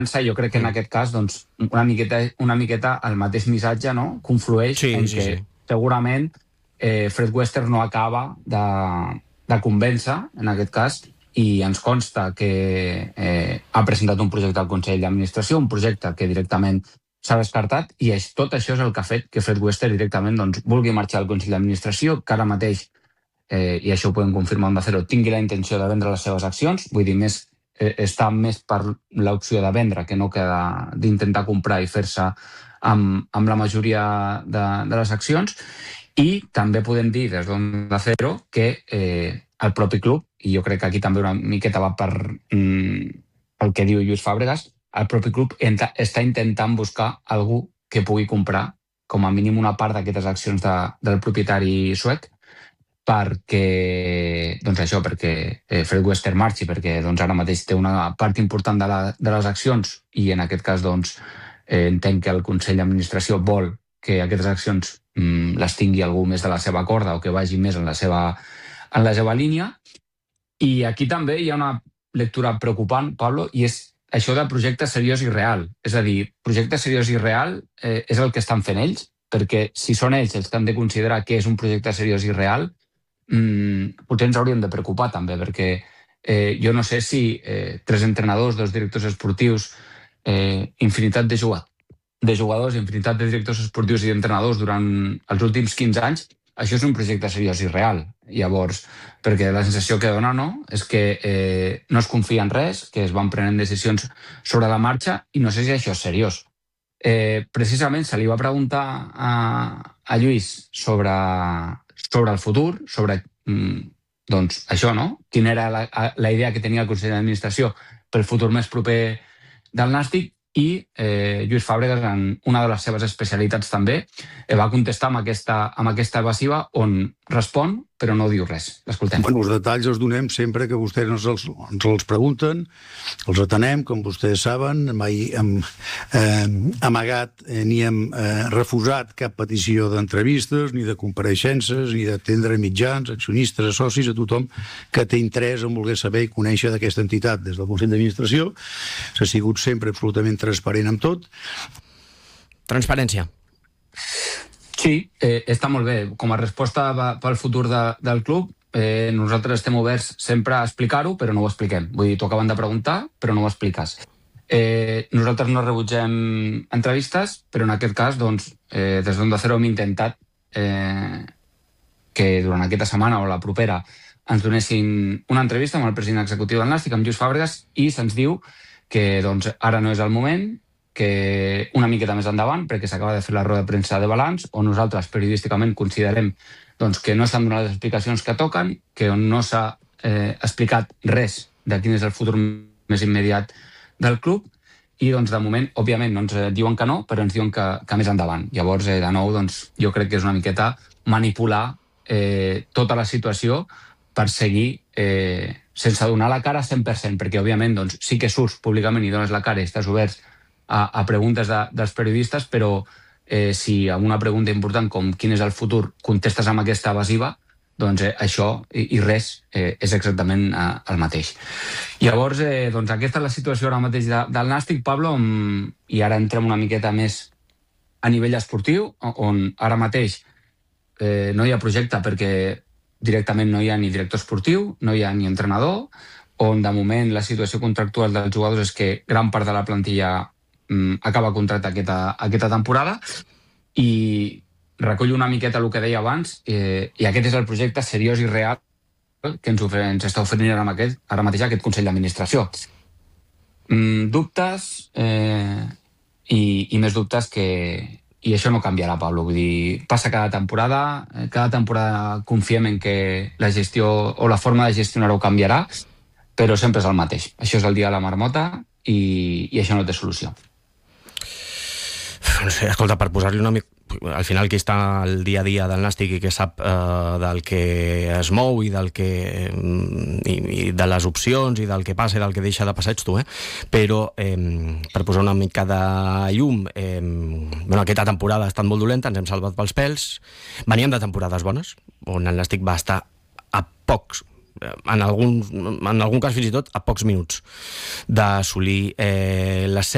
jo crec que en aquest cas una miqueta el mateix missatge conflueix en que segurament Fred Wester no acaba de convèncer, en aquest cas, i ens consta que ha presentat un projecte al Consell d'Administració, un projecte que directament s'ha descartat, i tot això és el que ha fet que Fred Wester directament vulgui marxar al Consell d'Administració, que ara mateix, i això ho podem confirmar Onda Cero, tingui la intenció de vendre les seves accions, vull dir, està més per l'opció de vendre que no que d'intentar comprar i fer-se amb la majoria de les accions. I també podem dir des d'Onda Cero que el propi club, i jo crec que aquí també una miqueta va per el que diu Lluís Fàbregas, el propi club està intentant buscar algú que pugui comprar com a mínim una part d'aquestes accions del propietari suec, perquè Fred Wester marxi, perquè ara mateix té una part important de les accions i en aquest cas entenc que el Consell d'Administració vol que aquestes accions les tingui algú més de la seva corda o que vagi més en la seva línia. I aquí també hi ha una lectura preocupant, Pablo, i és això de projecte seriós i real. És a dir, projecte seriós i real és el que estan fent ells, perquè si són ells els que han de considerar que és un projecte seriós i real, potser ens hauríem de preocupar també, perquè jo no sé si 3 entrenadors, 2 directors esportius, infinitat de jugadors, infinitat de directors esportius i d'entrenadors durant els últims 15 anys, això és un projecte seriós i real. Llavors, perquè la sensació que dona és que no es confia en res, que es van prenent decisions sobre la marxa i no sé si això és seriós. Precisament se li va preguntar a Lluís sobre el futur, sobre això, quina era la idea que tenia el Consell d'Administració pel futur més proper del Nàstic, i Lluís Fàbregas, en una de les seves especialitats també, va contestar amb aquesta evasiva on respon però no diu res. L'escoltem. Bueno, els detalls els donem sempre que vostès ens els pregunten, els atenem, com vostès saben, mai hem amagat ni hem refusat cap petició d'entrevistes, ni de compareixences, ni d'atendre mitjans, accionistes, socis, a tothom que té interès en voler saber i conèixer d'aquesta entitat. Des del Consell d'Administració s'ha sigut sempre absolutament transparent amb tot. Transparència. Sí, està molt bé. Com a resposta pel futur del club, nosaltres estem oberts sempre a explicar-ho, però no ho expliquem. Vull dir, t'ho acaben de preguntar, però no ho expliques. Nosaltres no rebutgem entrevistes, però en aquest cas, des d'Onda Cero hem intentat que durant aquesta setmana o la propera ens donessin una entrevista amb el president executiu del Nàstic, amb Lluís Fàbregas, i se'ns diu que ara no és el moment, que una miqueta més endavant, perquè s'acaba de fer la roda de premsa de balanç, on nosaltres periodísticament considerem que no s'han donat les explicacions que toquen, que no s'ha explicat res de quin és el futur més immediat del club, i de moment, òbviament, no ens diuen que no, però ens diuen que més endavant. Llavors, de nou, jo crec que és una miqueta manipular tota la situació per seguir sense donar la cara 100%, perquè, òbviament, sí que surts públicament i dones la cara i estàs oberts a preguntes dels periodistes, però si a una pregunta important com quin és el futur contestes amb aquesta evasiva, això i res és exactament el mateix. Llavors, aquesta és la situació ara mateix del Nàstic, Pablo, i ara entrem una miqueta més a nivell esportiu, on ara mateix no hi ha projecte perquè directament no hi ha ni director esportiu, no hi ha ni entrenador, on de moment la situació contractual dels jugadors és que gran part de la plantilla acaba contracte aquesta temporada, i recullo una miqueta el que deia abans, i aquest és el projecte seriós i real que ens està oferint ara mateix aquest Consell d'Administració. Dubtes i més dubtes i això no canviarà, Pablo. Vull dir, passa cada temporada confiem en que la gestió o la forma de gestionar-ho canviarà, però sempre és el mateix. Això és el dia de la marmota i això no té solució. No sé, escolta, per posar-li una mica... Al final qui està al dia a dia del Nàstic i que sap del que es mou i de les opcions i del que passa i del que deixa de passar ets tu, però per posar una mica de llum, aquesta temporada ha estat molt dolenta, ens hem salvat pels pèls, veníem de temporades bones on el Nàstic va estar a pocs, en algun cas fins i tot a pocs minuts d'assolir l'ascens.